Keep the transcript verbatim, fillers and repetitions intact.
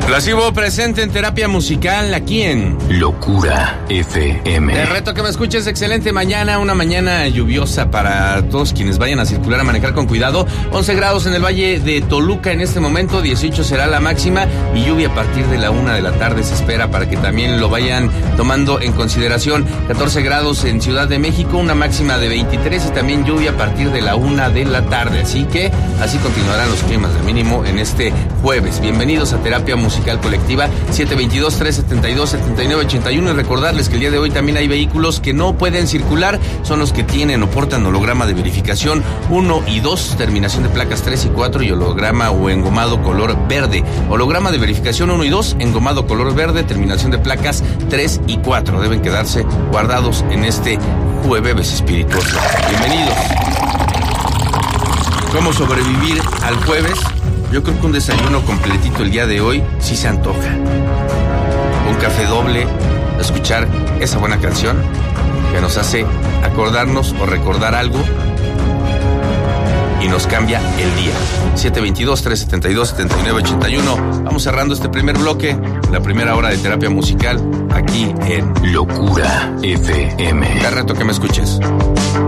Explosivo presente en terapia musical aquí en Locura F M. Te reto que me escuches. Excelente mañana, una mañana lluviosa para todos quienes vayan a circular, a manejar con cuidado. once grados en el Valle de Toluca en este momento, dieciocho será la máxima y lluvia a partir de la una de la tarde se espera para que también lo vayan tomando en consideración. catorce grados en Ciudad de México, una máxima de veintitrés y también lluvia a partir de la una de la tarde. Así que así continuarán los climas de mínimo en este jueves. Bienvenidos a Terapia Musical Colectiva, siete veintidós, trescientos setenta y dos, setenta y nueve ochenta y uno, y recordarles que el día de hoy también hay vehículos que no pueden circular, son los que tienen o portan holograma de verificación uno y dos, terminación de placas tres y cuatro y holograma o engomado color verde. Holograma de verificación uno y dos, engomado color verde, terminación de placas tres y cuatro. Deben quedarse guardados en este jueves espirituoso. Bienvenidos. ¿Cómo sobrevivir al jueves? Yo creo que un desayuno completito el día de hoy sí se antoja. Un café doble, escuchar esa buena canción que nos hace acordarnos o recordar algo y nos cambia el día. siete veintidós, trescientos setenta y dos, setenta y nueve ochenta y uno. Vamos cerrando este primer bloque, la primera hora de terapia musical aquí en Locura F M. Te reto que me escuches.